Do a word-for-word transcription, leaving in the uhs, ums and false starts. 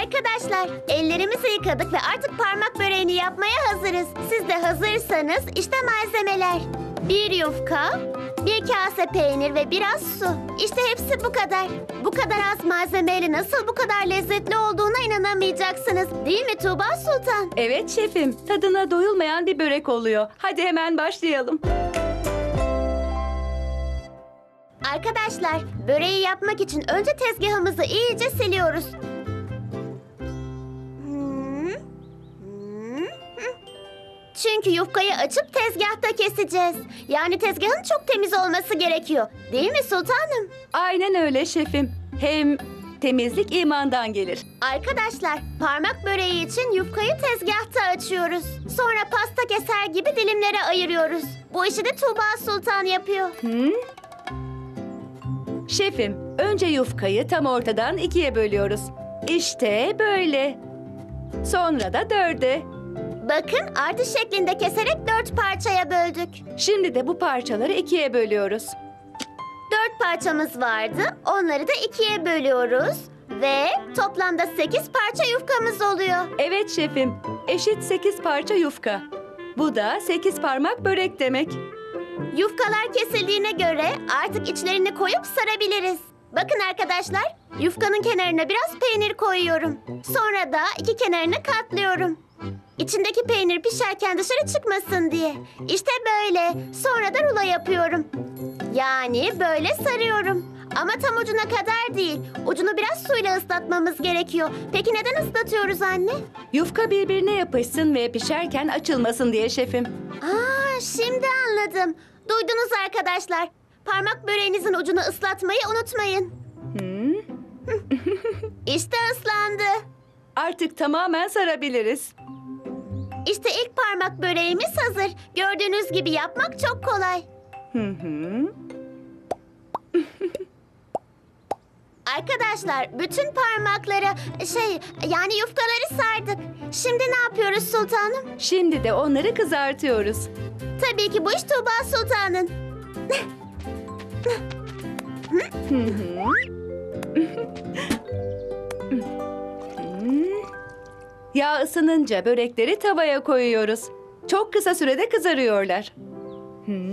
Arkadaşlar, ellerimizi yıkadık ve artık parmak böreğini yapmaya hazırız. Siz de hazırsanız işte malzemeler. Bir yufka, bir kase peynir ve biraz su. İşte hepsi bu kadar. Bu kadar az malzemeyle nasıl bu kadar lezzetli olduğuna inanamayacaksınız. Değil mi Tuğba Sultan? Evet şefim, tadına doyulmayan bir börek oluyor. Hadi hemen başlayalım. Arkadaşlar, böreği yapmak için önce tezgahımızı iyice siliyoruz. Hmm, hmm, hmm. Çünkü yufkayı açıp tezgahta keseceğiz. Yani tezgahın çok temiz olması gerekiyor. Değil mi sultanım? Aynen öyle şefim. Hem temizlik imandan gelir. Arkadaşlar, parmak böreği için yufkayı tezgahta açıyoruz. Sonra pasta keser gibi dilimlere ayırıyoruz. Bu işi de Tuğba Sultan yapıyor. Hı? Şefim, önce yufkayı tam ortadan ikiye bölüyoruz. İşte böyle. Sonra da dörde. Bakın, artı şeklinde keserek dört parçaya böldük. Şimdi de bu parçaları ikiye bölüyoruz. Dört parçamız vardı. Onları da ikiye bölüyoruz. Ve toplamda sekiz parça yufkamız oluyor. Evet şefim, eşit sekiz parça yufka. Bu da sekiz parmak börek demek. Yufkalar kesildiğine göre artık içlerini koyup sarabiliriz. Bakın arkadaşlar, yufkanın kenarına biraz peynir koyuyorum. Sonra da iki kenarını katlıyorum. İçindeki peynir pişerken dışarı çıkmasın diye. İşte böyle. Sonra da rulo yapıyorum. Yani böyle sarıyorum. Ama tam ucuna kadar değil. Ucunu biraz suyla ıslatmamız gerekiyor. Peki neden ıslatıyoruz anne? Yufka birbirine yapışsın ve pişerken açılmasın diye şefim. Aa, şimdi anladım. Duydunuz arkadaşlar. Parmak böreğinizin ucunu ıslatmayı unutmayın. Hı? İşte ıslandı. Artık tamamen sarabiliriz. İşte ilk parmak böreğimiz hazır. Gördüğünüz gibi yapmak çok kolay. Hı hı. Arkadaşlar, bütün parmakları şey yani yufkaları sardık. Şimdi ne yapıyoruz sultanım? Şimdi de onları kızartıyoruz. Tabii ki bu iş Tuğba Sultan'ın. Hı hı. Yağ ısınınca börekleri tavaya koyuyoruz. Çok kısa sürede kızarıyorlar.